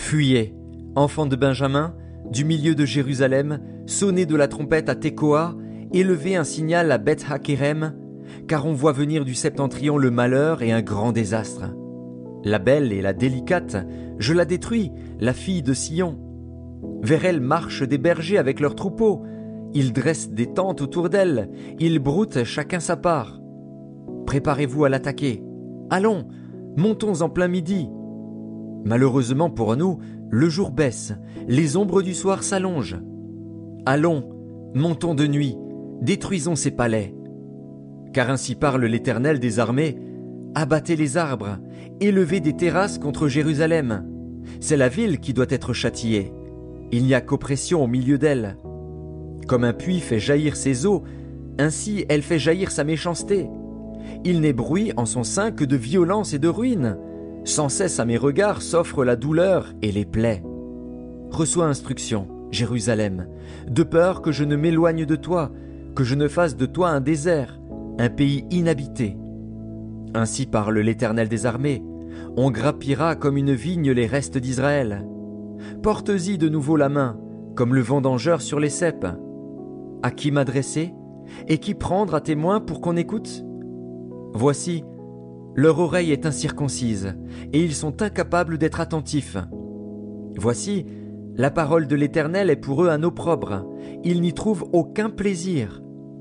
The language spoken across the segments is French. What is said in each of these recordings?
Fuyez, enfants de Benjamin, du milieu de Jérusalem, sonnez de la trompette à Tekoa, élevez un signal à Beth-Hakérem, car on voit venir du septentrion le malheur et un grand désastre. La belle et la délicate, je la détruis, la fille de Sion. Vers elle marchent des bergers avec leurs troupeaux. Ils dressent des tentes autour d'elle, ils broutent chacun sa part. Préparez-vous à l'attaquer. Allons, montons en plein midi. Malheureusement pour nous, le jour baisse, les ombres du soir s'allongent. Allons, montons de nuit, détruisons ces palais. Car ainsi parle l'Éternel des armées, abattez les arbres, élevez des terrasses contre Jérusalem. C'est la ville qui doit être châtiée. Il n'y a qu'oppression au milieu d'elle. Comme un puits fait jaillir ses eaux, ainsi elle fait jaillir sa méchanceté. Il n'est bruit en son sein que de violence et de ruine. Sans cesse à mes regards s'offrent la douleur et les plaies. Reçois instruction, Jérusalem, de peur que je ne m'éloigne de toi, que je ne fasse de toi un désert, un pays inhabité. Ainsi parle l'Éternel des armées, on grappillera comme une vigne les restes d'Israël. Porte-y de nouveau la main, comme le vendangeur sur les ceps. À qui m'adresser, et qui prendre à témoin pour qu'on écoute? Voici, leur oreille est incirconcise, et ils sont incapables d'être attentifs. Voici, la parole de l'Éternel est pour eux un opprobre, ils n'y trouvent aucun plaisir.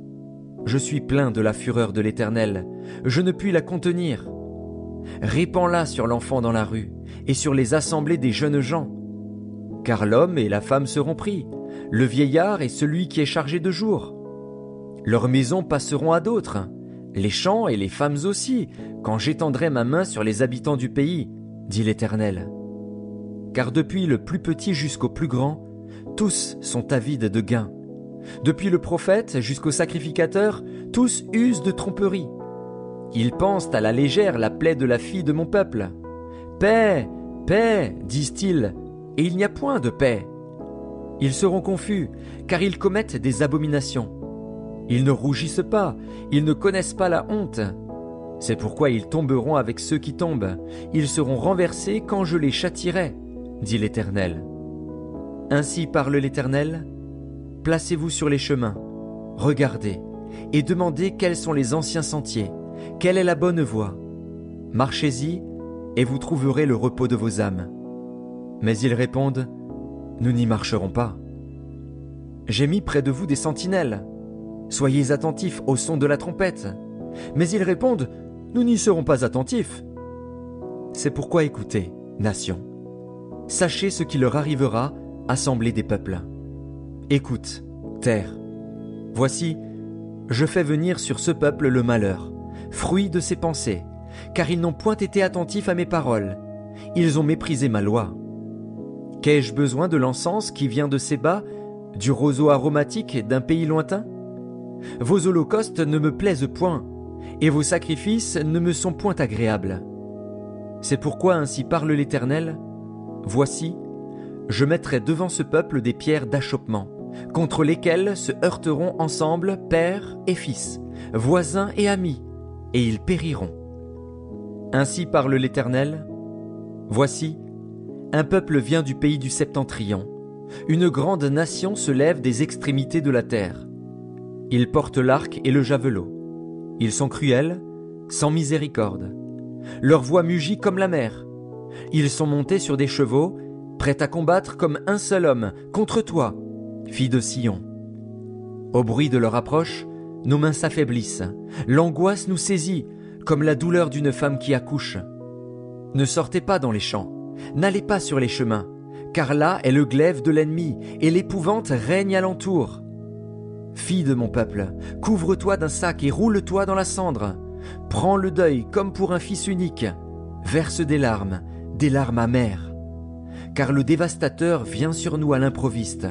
Je suis plein de la fureur de l'Éternel, je ne puis la contenir. Répands-la sur l'enfant dans la rue, et sur les assemblées des jeunes gens. Car l'homme et la femme seront pris, le vieillard et celui qui est chargé de jour. Leurs maisons passeront à d'autres, les champs et les femmes aussi, quand j'étendrai ma main sur les habitants du pays, dit l'Éternel. Car depuis le plus petit jusqu'au plus grand, tous sont avides de gain. Depuis le prophète jusqu'au sacrificateur, tous usent de tromperie. Ils pensent à la légère la plaie de la fille de mon peuple. Paix, paix, disent-ils, et il n'y a point de paix. Ils seront confus, car ils commettent des abominations. Ils ne rougissent pas, ils ne connaissent pas la honte. C'est pourquoi ils tomberont avec ceux qui tombent, ils seront renversés quand je les châtierai, dit l'Éternel. Ainsi parle l'Éternel, placez-vous sur les chemins, regardez, et demandez quels sont les anciens sentiers, quelle est la bonne voie. Marchez-y, et vous trouverez le repos de vos âmes. Mais ils répondent, nous n'y marcherons pas. J'ai mis près de vous des sentinelles. Soyez attentifs au son de la trompette. Mais ils répondent, nous n'y serons pas attentifs. C'est pourquoi écoutez, nation. Sachez ce qui leur arrivera, assemblée des peuples. Écoute, terre. Voici, je fais venir sur ce peuple le malheur, fruit de ses pensées, car ils n'ont point été attentifs à mes paroles. Ils ont méprisé ma loi. Qu'ai-je besoin de l'encens qui vient de Séba, du roseau aromatique d'un pays lointain? Vos holocaustes ne me plaisent point, et vos sacrifices ne me sont point agréables. C'est pourquoi ainsi parle l'Éternel, voici, je mettrai devant ce peuple des pierres d'achoppement, contre lesquelles se heurteront ensemble père et fils, voisins et amis, et ils périront. Ainsi parle l'Éternel, voici, un peuple vient du pays du septentrion, une grande nation se lève des extrémités de la terre. Ils portent l'arc et le javelot. Ils sont cruels, sans miséricorde. Leur voix mugit comme la mer. Ils sont montés sur des chevaux, prêts à combattre comme un seul homme, contre toi, fille de Sion. Au bruit de leur approche, nos mains s'affaiblissent. L'angoisse nous saisit, comme la douleur d'une femme qui accouche. Ne sortez pas dans les champs, n'allez pas sur les chemins, car là est le glaive de l'ennemi, et l'épouvante règne alentour. Fille de mon peuple, couvre-toi d'un sac et roule-toi dans la cendre. Prends le deuil comme pour un fils unique. Verse des larmes amères. Car le dévastateur vient sur nous à l'improviste.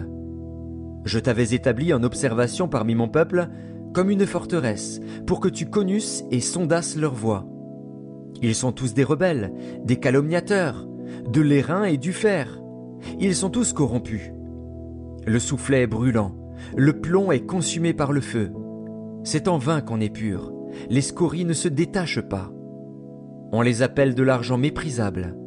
Je t'avais établi en observation parmi mon peuple comme une forteresse, pour que tu connusses et sondasses leur voie. Ils sont tous des rebelles, des calomniateurs, de l'airain et du fer. Ils sont tous corrompus. Le soufflet est brûlant. Le plomb est consumé par le feu. C'est en vain qu'on est pur. Les scories ne se détachent pas. On les appelle de l'argent méprisable.